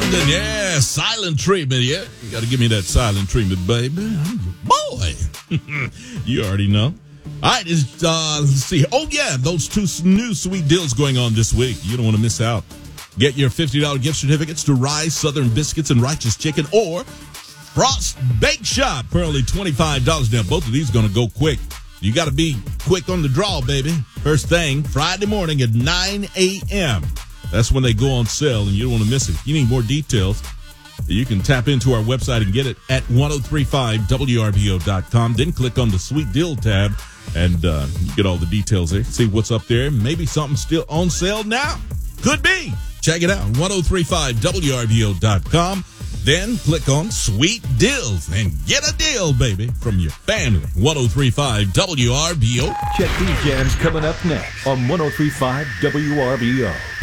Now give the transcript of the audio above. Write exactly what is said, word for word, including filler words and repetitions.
London, yeah, silent treatment, yeah. You got to give me that silent treatment, baby. Boy, you already know. All right, is, uh, let's see. Oh, yeah, those two new sweet deals going on this week. You don't want to miss out. Get your fifty dollars gift certificates to Rise Southern Biscuits and Righteous Chicken or Frost Bake Shop for only twenty-five dollars. Now, both of these are going to go quick. You got to be quick on the draw, baby. First thing, Friday morning at nine a.m. That's when they go on sale, and you don't want to miss it. If you need more details, you can tap into our website and get it at ten thirty-five W R V O dot com. Then click on the Sweet Deal tab, and uh, you get all the details there. See what's up there. Maybe something's still on sale now. Could be. Check it out, ten thirty-five W R V O dot com. Then click on Sweet Deals and get a deal, baby, from your family. ten thirty-five W R V O. Check these jams coming up next on ten thirty-five W R V O.